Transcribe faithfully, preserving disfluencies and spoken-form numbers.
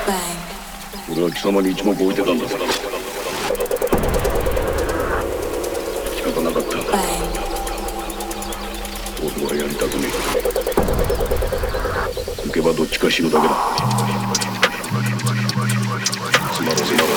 俺は貴様に一目置いてたんだ。仕方なかった。俺はやりたくねえ。行けばどっちか死ぬだけだ。つまらせながら